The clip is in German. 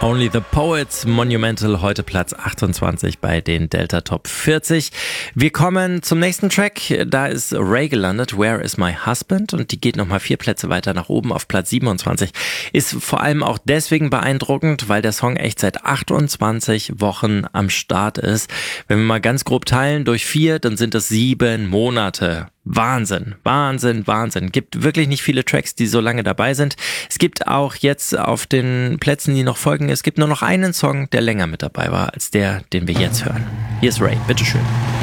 Only the Poets, Monumental, heute Platz 28 bei den Delta Top 40. Wir kommen zum nächsten Track, da ist Ray gelandet, Where is my husband? Und die geht nochmal 4 Plätze weiter nach oben auf Platz 27. Ist vor allem auch deswegen beeindruckend, weil der Song echt seit 28 Wochen am Start ist. Wenn wir mal ganz grob teilen durch 4, dann sind es 7 Monate. Wahnsinn, Wahnsinn, Wahnsinn. Gibt wirklich nicht viele Tracks, die so lange dabei sind. Es gibt auch jetzt auf den Plätzen, die noch folgen, es gibt nur noch einen Song, der länger mit dabei war als der, den wir jetzt hören. Hier ist Ray, bitteschön.